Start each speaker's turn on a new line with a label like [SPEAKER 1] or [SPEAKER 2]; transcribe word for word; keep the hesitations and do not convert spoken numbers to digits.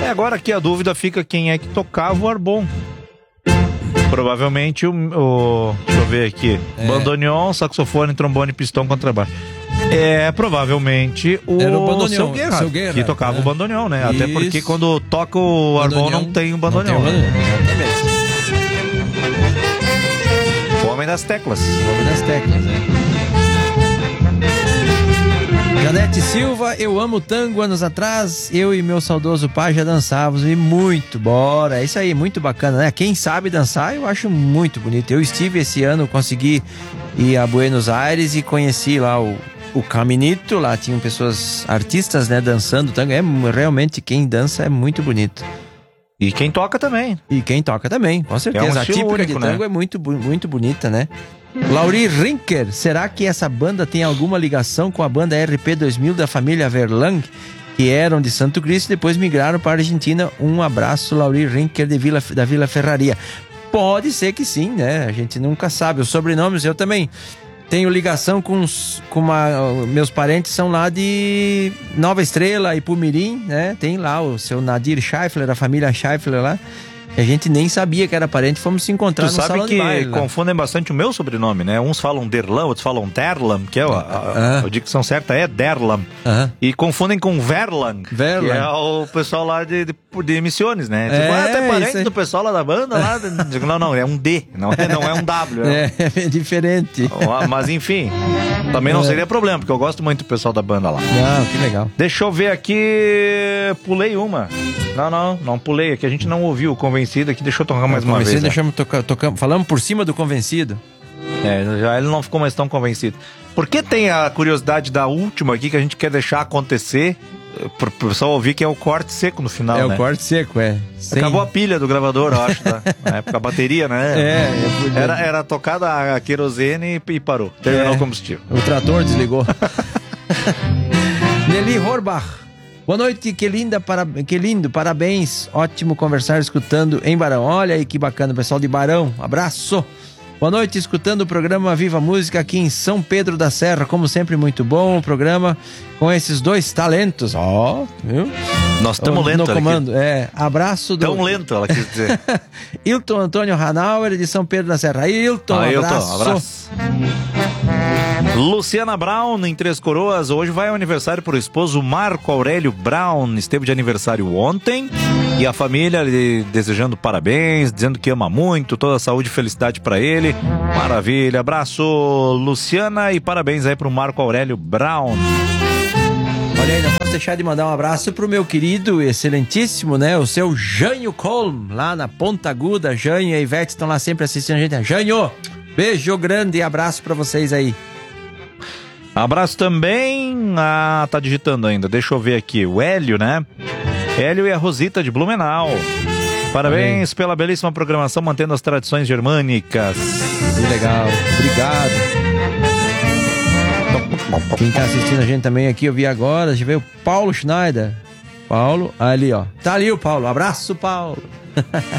[SPEAKER 1] agora aqui a dúvida fica quem é que tocava o Arbon. Provavelmente o, o... Deixa eu ver aqui. É. Bandoneon, saxofone, trombone, pistão, contrabaixo. É, provavelmente o, o Seu Guerra, Seu Guerra, que tocava né? o bandoneon, né? Isso. Até porque quando toca o Arbon não tem o bandoneon. Não tem o bandoneon. O homem das teclas.
[SPEAKER 2] O homem das teclas, é. Janete Silva, eu amo tango. Anos atrás, eu e meu saudoso pai já dançávamos e muito, bora. É isso aí, muito bacana, né? Quem sabe dançar, eu acho muito bonito. Eu estive esse ano, consegui ir a Buenos Aires e conheci lá o, o Caminito. Lá tinham pessoas, artistas, né, dançando tango. É realmente, quem dança é muito bonito.
[SPEAKER 1] E quem toca também.
[SPEAKER 2] E quem toca também, com certeza. É um a típica único, de tango, né? É muito, muito bonita, né? Lauri Rinker, será que essa banda tem alguma ligação com a banda R P dois mil da família Verlang, que eram de Santo Cristo e depois migraram para a Argentina? Um abraço, Lauri Rinker de Vila, da Vila Ferraria. Pode ser que sim, né? A gente nunca sabe. Os sobrenomes eu também tenho ligação com, os, com uma, meus parentes são lá de Nova Estrela e Pumirim, né? Tem lá o seu Nadir Scheifler, a família Scheifler lá. A gente nem sabia que era parente, fomos se encontrar
[SPEAKER 1] tu
[SPEAKER 2] no salão de baile. Tu
[SPEAKER 1] sabe que confundem bastante o meu sobrenome, né? Uns falam Derlam, outros falam Derlam, que é a, a, a, a dicção certa é Derlam. Uh-huh. E confundem com Verlang, Verlang, que é o pessoal lá de, de, de Missiones, né? Tipo, é, ah, até parente do pessoal lá da banda, lá. Digo, não, não, é um D, não é, não é um W.
[SPEAKER 2] É, é diferente.
[SPEAKER 1] Mas enfim, também não é. seria problema, porque eu gosto muito do pessoal da banda lá.
[SPEAKER 2] Não, que legal.
[SPEAKER 1] Deixa eu ver aqui, pulei uma. Não, não, não pulei, aqui a gente não ouviu o Convencido aqui, deixa eu tocar mais uma vez. Convencido,
[SPEAKER 2] deixamos tocar, tocamos, falamos por cima do Convencido.
[SPEAKER 1] É, já ele não ficou mais tão convencido. Porque tem a curiosidade da última aqui que a gente quer deixar acontecer, pro pessoal ouvir, que é o corte seco no final,
[SPEAKER 2] é,
[SPEAKER 1] né?
[SPEAKER 2] É o corte seco, é.
[SPEAKER 1] Sem... Acabou a pilha do gravador, eu acho, tá? Na época, a bateria, né?
[SPEAKER 2] É, é
[SPEAKER 1] era, era tocada a querosene e parou, terminou é, o combustível.
[SPEAKER 2] O trator desligou. Nelly Horbach. Boa noite, que linda, para... que lindo, parabéns, ótimo conversar escutando em Barão. Olha aí que bacana, pessoal de Barão, abraço. Boa noite, escutando o programa Viva Música aqui em São Pedro da Serra, como sempre muito bom o programa com esses dois talentos, ó, oh, viu?
[SPEAKER 1] Nós estamos lentos.
[SPEAKER 2] No comando, é, abraço do...
[SPEAKER 1] Tão lento, ela quis dizer.
[SPEAKER 2] Hilton Antônio Hanauer de São Pedro da Serra. Hilton, ah, abraço. Hilton, abraço.
[SPEAKER 1] Luciana Brown, em Três Coroas, hoje vai ao aniversário para o esposo Marco Aurélio Brown, esteve de aniversário ontem, e a família lhe desejando parabéns, dizendo que ama muito, toda a saúde e felicidade para ele. Maravilha, abraço Luciana e parabéns aí para o Marco Aurélio Brown.
[SPEAKER 2] Olha aí, não posso deixar de mandar um abraço pro meu querido, excelentíssimo, né, o seu Jânio Colm, lá na Ponta Aguda. Jânio e a Ivete estão lá sempre assistindo a gente. Jânio, beijo grande e abraço pra vocês aí.
[SPEAKER 1] Abraço também, ah, tá digitando ainda, deixa eu ver aqui, o Hélio, né? Hélio e a Rosita de Blumenau. Parabéns pela belíssima programação, mantendo as tradições germânicas.
[SPEAKER 2] Que legal, obrigado. Quem tá assistindo a gente também aqui, eu vi agora, deixa eu ver, o Paulo Schneider. Paulo, ali ó, tá ali o Paulo, abraço Paulo.